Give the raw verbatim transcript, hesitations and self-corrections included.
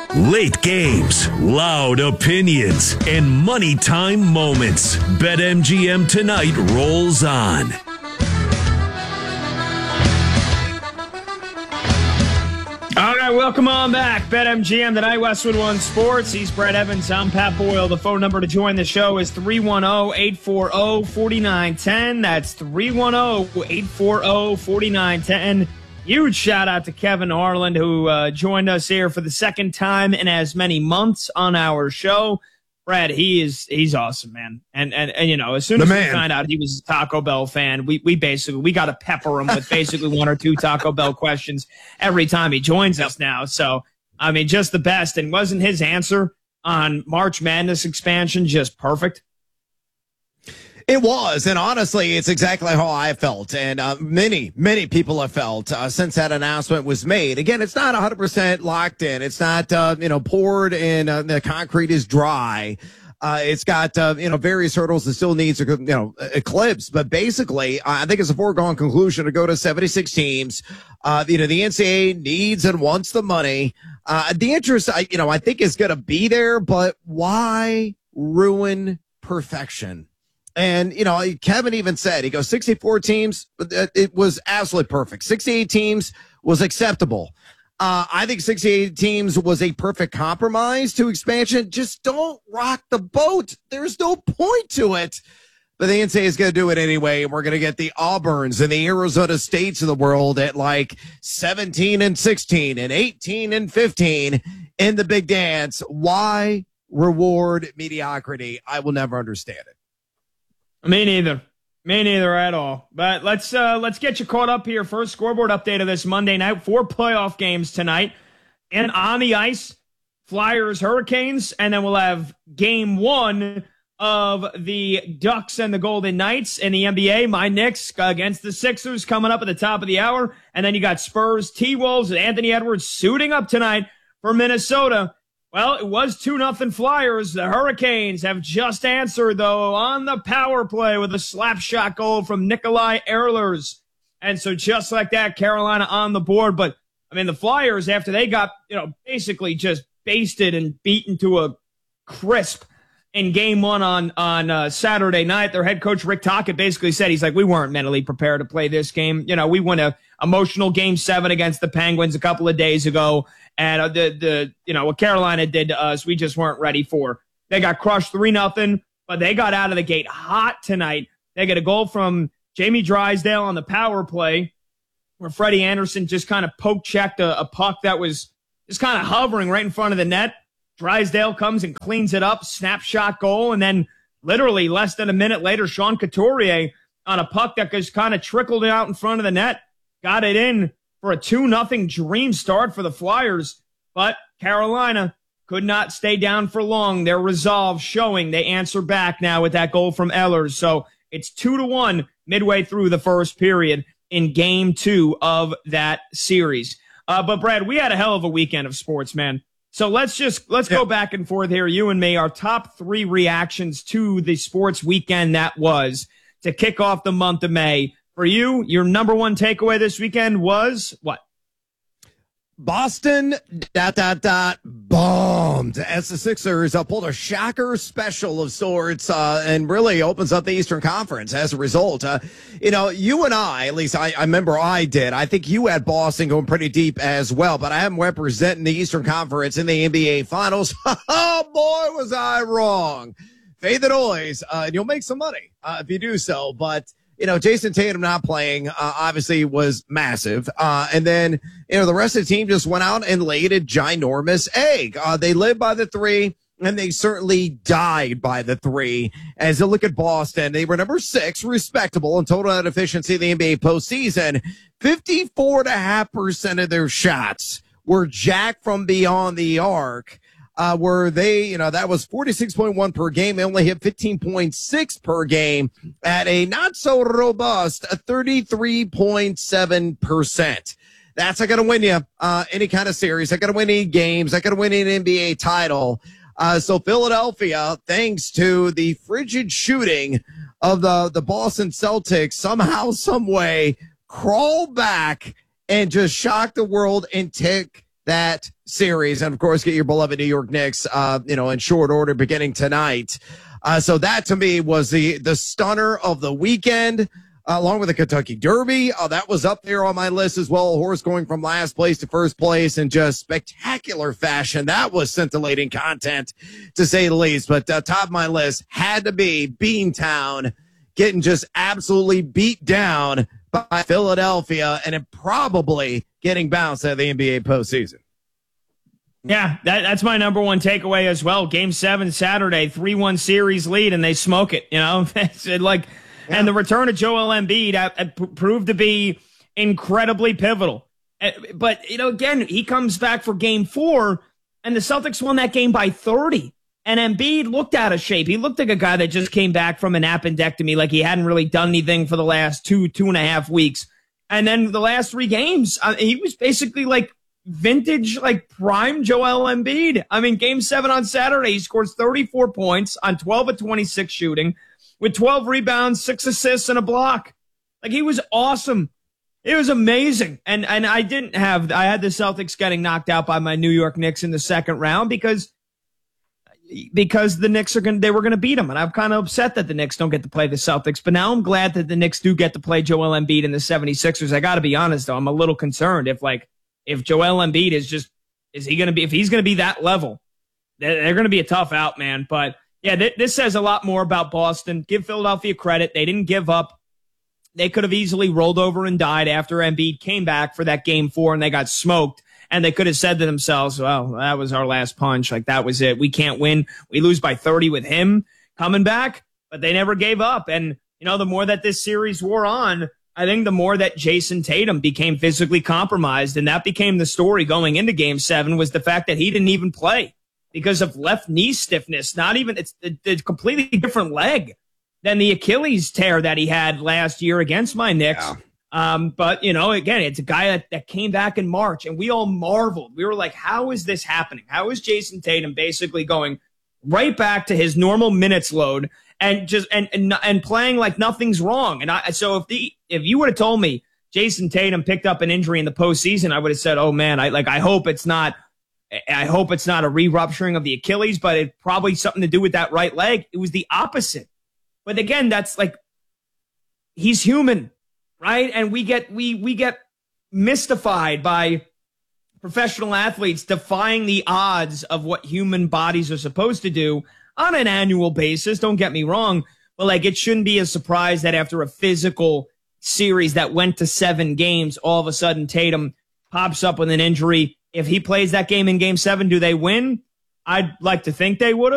Late games, loud opinions, and money time moments. BetMGM Tonight rolls on. All right, welcome on back. BetMGM Tonight, Westwood One Sports. He's Brett Evans. I'm Pat Boyle. The phone number to join the show is three one zero, eight four zero, four nine one zero. That's three one zero, eight four zero, four nine one zero. Huge shout out to Kevin Harland, who uh, joined us here for the second time in as many months on our show. Brad, he is he's awesome, man. And and, and you know, as soon as we found out he was a Taco Bell fan, we we basically we got to pepper him with basically one or two Taco Bell questions every time he joins us now. So I mean, just the best. And wasn't his answer on March Madness expansion just perfect? It was, and honestly, it's exactly how I felt, and uh, many, many people have felt uh, since that announcement was made. Again, it's not one hundred percent locked in. It's not, uh, you know, poured and uh, the concrete is dry. Uh, it's got, uh, you know, various hurdles that still needs to, you know, eclipse. But basically, I think it's a foregone conclusion to go to seventy-six teams. Uh, you know, the N C double A needs and wants the money. Uh, the interest, I, you know, I think is going to be there, but why ruin perfection? And, you know, Kevin even said, he goes, sixty-four teams, it was absolutely perfect. sixty-eight teams was acceptable. Uh, I think sixty-eight teams was a perfect compromise to expansion. Just don't rock the boat. There's no point to it. But the N C double A is going to do it anyway. And we're going to get the Auburns and the Arizona States of the world at like seventeen and sixteen and eighteen and fifteen in the big dance. Why reward mediocrity? I will never understand it. Me neither. Me neither at all. But let's uh, let's get you caught up here. First scoreboard update of this Monday night. Four playoff games tonight. And on the ice, Flyers, Hurricanes. And then we'll have game one of the Ducks and the Golden Knights in the N B A. My Knicks against the Sixers coming up at the top of the hour. And then you got Spurs, T-Wolves, and Anthony Edwards suiting up tonight for Minnesota. Well, it was two nothing Flyers. The Hurricanes have just answered, though, on the power play with a slap shot goal from Nikolai Ehlers. And so just like that, Carolina on the board. But, I mean, the Flyers, after they got, you know, basically just basted and beaten to a crisp in game one on, on uh, Saturday night, their head coach, Rick Tocchet, basically said, he's like, we weren't mentally prepared to play this game. You know, we won a emotional game seven against the Penguins a couple of days ago. And uh, the, the, you know, what Carolina did to us, we just weren't ready for. They got crushed three nothing, but they got out of the gate hot tonight. They get a goal from Jamie Drysdale on the power play where Freddie Anderson just kind of poke checked a, a puck that was just kind of hovering right in front of the net. Drysdale comes and cleans it up, snapshot goal, and then literally less than a minute later, Sean Couturier on a puck that just kind of trickled out in front of the net, got it in for a two nothing dream start for the Flyers. But Carolina could not stay down for long. Their resolve showing they answer back now with that goal from Ehlers. So it's two to one midway through the first period in game two of that series. Uh, but Brad, we had a hell of a weekend of sports, man. So let's just, let's yeah. go back and forth here, you and me, our top three reactions to the sports weekend that was to kick off the month of May. For you, your number one takeaway this weekend was what? Boston, dot, dot, dot, bombed as the Sixers uh, pulled a shocker special of sorts uh, and really opens up the Eastern Conference as a result. Uh, you know, you and I, at least I, I remember I did, I think you had Boston going pretty deep as well, but I am representing the Eastern Conference in the N B A Finals. Oh, boy, was I wrong. Fade the noise, uh, and you'll make some money uh, if you do so, but you know, Jason Tatum not playing, uh, obviously was massive. Uh, and then, you know, the rest of the team just went out and laid a ginormous egg. Uh, they lived by the three and they certainly died by the three. As you look at Boston, they were number six, respectable in total net efficiency in the N B A postseason. fifty-four point five percent of their shots were jacked from beyond the arc. Uh, where they, you know, that was forty-six point one per game. They only hit fifteen point six per game at a not so robust thirty-three point seven percent. That's not going to win you, uh, any kind of series. Not going to win any games. Not going to win an N B A title. Uh, so Philadelphia, thanks to the frigid shooting of the, the Boston Celtics, somehow, some way, crawl back and just shock the world and take that series, and of course, get your beloved New York Knicks, uh, you know, in short order beginning tonight. Uh, so that to me was the the stunner of the weekend. Uh, along with the Kentucky Derby. Uh, that was up there on my list as well. A horse going from last place to first place in just spectacular fashion. That was scintillating content, to say the least. But uh, top of my list had to be Beantown getting just absolutely beat down by Philadelphia and it probably getting bounced out of the N B A postseason. Yeah, that, that's my number one takeaway as well. Game seven Saturday, three one series lead, and they smoke it. You know, it's like... Yeah. And the return of Joel Embiid uh, uh, proved to be incredibly pivotal. Uh, but, you know, again, he comes back for game four, and the Celtics won that game by thirty. And Embiid looked out of shape. He looked like a guy that just came back from an appendectomy, like he hadn't really done anything for the last two, two and a half weeks. And then the last three games, uh, he was basically like vintage, like prime Joel Embiid. I mean, game seven on Saturday, he scores thirty-four points on twelve of twenty-six shooting, with twelve rebounds, six assists, and a block. Like, he was awesome. It was amazing. And and I didn't have, I had the Celtics getting knocked out by my New York Knicks in the second round because because the Knicks are going they were going to beat them. And I'm kind of upset that the Knicks don't get to play the Celtics. But now I'm glad that the Knicks do get to play Joel Embiid and the seventy-sixers. I got to be honest, though. I'm a little concerned if, like, if Joel Embiid is just, is he going to be, if he's going to be that level, they're, they're going to be a tough out, man. But yeah, th- this says a lot more about Boston. Give Philadelphia credit. They didn't give up. They could have easily rolled over and died after Embiid came back for that game four and they got smoked. And they could have said to themselves, well, that was our last punch. Like, that was it. We can't win. We lose by thirty with him coming back. But they never gave up. And, you know, the more that this series wore on, I think the more that Jason Tatum became physically compromised. And that became the story going into game seven, was the fact that he didn't even play because of left knee stiffness. Not even, it's a, a completely different leg than the Achilles tear that he had last year against my Knicks. Yeah. Um, but, you know, again, it's a guy that, that came back in March, and we all marveled. We were like, how is this happening? How is Jason Tatum basically going right back to his normal minutes load and just and and, and playing like nothing's wrong? And I, so if the if you would have told me Jason Tatum picked up an injury in the postseason, I would have said, oh man, I like I hope it's not I hope it's not a re-rupturing of the Achilles, but it probably something to do with that right leg. It was the opposite. But again, that's like, he's human, right? And we get we we get mystified by professional athletes defying the odds of what human bodies are supposed to do on an annual basis. Don't get me wrong, but like, it shouldn't be a surprise that after a physical series that went to seven games, all of a sudden Tatum pops up with an injury. If he plays that game in game seven, do they win? I'd like to think they would have.